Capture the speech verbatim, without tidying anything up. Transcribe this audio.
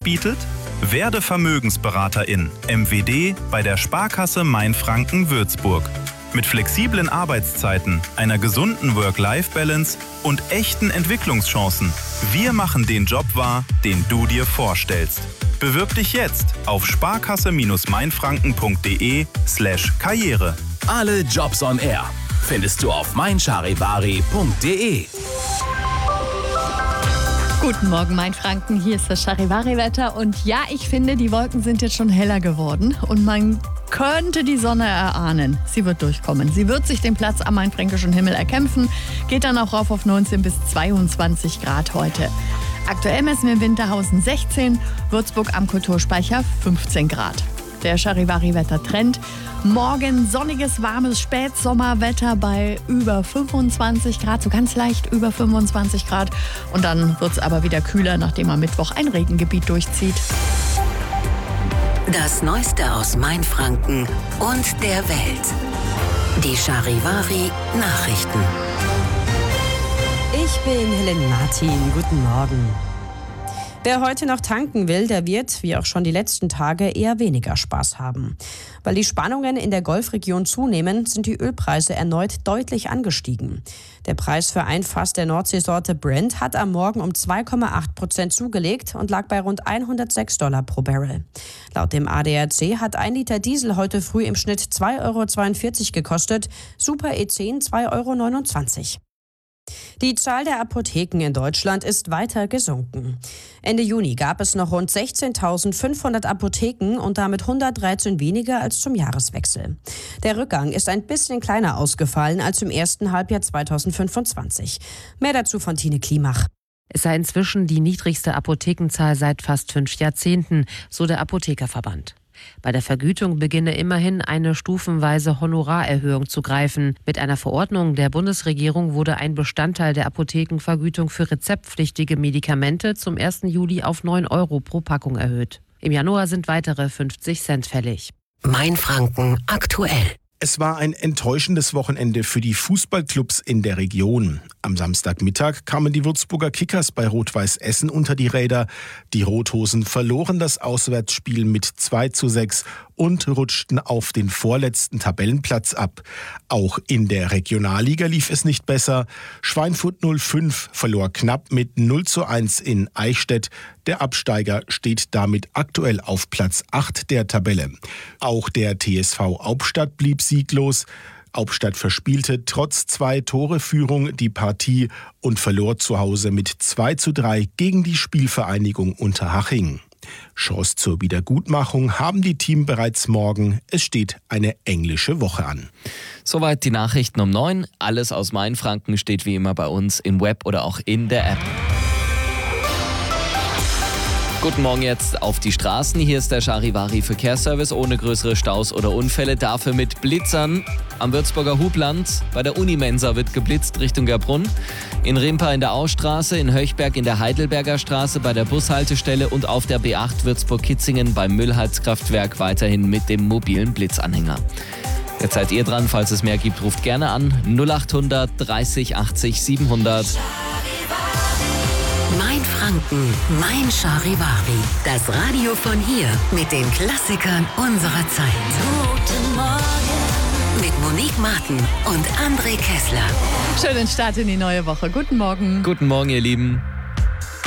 bietet? Werde Vermögensberaterin, M W D, bei der Sparkasse Mainfranken-Würzburg. Mit flexiblen Arbeitszeiten, einer gesunden Work-Life-Balance und echten Entwicklungschancen. Wir machen den Job wahr, den du dir vorstellst. Bewirb dich jetzt auf sparkasse-mainfranken.de slash Karriere. Alle Jobs on Air findest du auf meincharivari punkt de. Guten Morgen, Mainfranken. Hier ist das Charivari-Wetter. Und ja, ich finde, die Wolken sind jetzt schon heller geworden. Und man könnte die Sonne erahnen. Sie wird durchkommen. Sie wird sich den Platz am mainfränkischen Himmel erkämpfen. Geht dann auch rauf auf neunzehn bis zweiundzwanzig Grad heute. Aktuell messen wir in Winterhausen sechzehn, Würzburg am Kulturspeicher fünfzehn Grad. Der Charivari-Wetter-Trend. Morgen sonniges, warmes Spätsommerwetter bei über fünfundzwanzig Grad, so ganz leicht über fünfundzwanzig Grad. Und dann wird es aber wieder kühler, nachdem am Mittwoch ein Regengebiet durchzieht. Das Neueste aus Mainfranken und der Welt. Die Charivari Nachrichten. Ich bin Helen Martin. Guten Morgen. Wer heute noch tanken will, der wird, wie auch schon die letzten Tage, eher weniger Spaß haben. Weil die Spannungen in der Golfregion zunehmen, sind die Ölpreise erneut deutlich angestiegen. Der Preis für ein Fass der Nordseesorte Brent hat am Morgen um zwei Komma acht Prozent zugelegt und lag bei rund hundertsechs Dollar pro Barrel. Laut dem A D A C hat ein Liter Diesel heute früh im Schnitt zwei Euro zweiundvierzig gekostet, Super E zehn zwei Euro neunundzwanzig. Die Zahl der Apotheken in Deutschland ist weiter gesunken. Ende Juni gab es noch rund sechzehntausendfünfhundert Apotheken und damit hundertdreizehn weniger als zum Jahreswechsel. Der Rückgang ist ein bisschen kleiner ausgefallen als im ersten Halbjahr zweitausendfünfundzwanzig. Mehr dazu von Tine Klimach. Es sei inzwischen die niedrigste Apothekenzahl seit fast fünf Jahrzehnten, so der Apothekerverband. Bei der Vergütung beginne immerhin eine stufenweise Honorarerhöhung zu greifen. Mit einer Verordnung der Bundesregierung wurde ein Bestandteil der Apothekenvergütung für rezeptpflichtige Medikamente zum ersten Juli auf neun Euro pro Packung erhöht. Im Januar sind weitere fünfzig Cent fällig. Mainfranken aktuell. Es war ein enttäuschendes Wochenende für die Fußballclubs in der Region. Am Samstagmittag kamen die Würzburger Kickers bei Rot-Weiß Essen unter die Räder. Die Rothosen verloren das Auswärtsspiel mit zwei zu sechs und rutschten auf den vorletzten Tabellenplatz ab. Auch in der Regionalliga lief es nicht besser. Schweinfurt null fünf verlor knapp mit null zu eins in Eichstätt. Der Absteiger steht damit aktuell auf Platz acht der Tabelle. Auch der T S V Hauptstadt blieb sieglos. Hauptstadt verspielte trotz zwei Tore Führung die Partie und verlor zu Hause mit zwei zu drei gegen die Spielvereinigung Unterhaching. Chance zur Wiedergutmachung haben die Teams bereits morgen. Es steht eine englische Woche an. Soweit die Nachrichten um neun. Alles aus Mainfranken steht wie immer bei uns im Web oder auch in der App. Guten Morgen jetzt auf die Straßen. Hier ist der Charivari Verkehrsservice ohne größere Staus oder Unfälle. Dafür mit Blitzern. Am Würzburger Hubland bei der Unimensa wird geblitzt Richtung Gerbrunn. In Rimpa in der Austraße, in Höchberg in der Heidelberger Straße bei der Bushaltestelle und auf der B acht Würzburg-Kitzingen beim Müllheizkraftwerk weiterhin mit dem mobilen Blitzanhänger. Jetzt seid ihr dran. Falls es mehr gibt, ruft gerne an. null achthundert dreißig achtzig siebenhundert. Mainfranken, mein Charivari. Das Radio von hier mit den Klassikern unserer Zeit. Guten Morgen. Mit Monique Martin und André Kessler. Schönen Start in die neue Woche. Guten Morgen. Guten Morgen, ihr Lieben.